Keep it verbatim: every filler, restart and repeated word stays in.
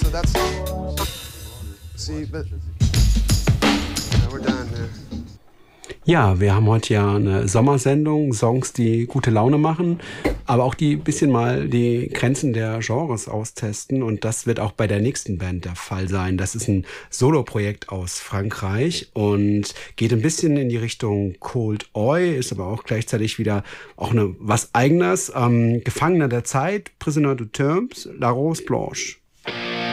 but that's... See, but... Yeah, we're done now. Ja, wir haben heute ja eine Sommersendung, Songs, die gute Laune machen, aber auch die bisschen mal die Grenzen der Genres austesten, und das wird auch bei der nächsten Band der Fall sein. Das ist ein Soloprojekt aus Frankreich und geht ein bisschen in die Richtung Cold Oi, ist aber auch gleichzeitig wieder auch eine, was Eigenes. Ähm, Gefangener der Zeit, Prisoner du Temps, La Rose Blanche.